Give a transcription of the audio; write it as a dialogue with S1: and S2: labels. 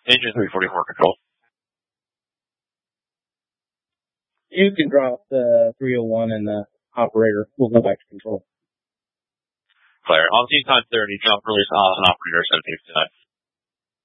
S1: Engine 344 control.
S2: You can drop the 301 and the operator. We'll go back to control.
S1: Clear. On scene time 30, jump release on operator 1759.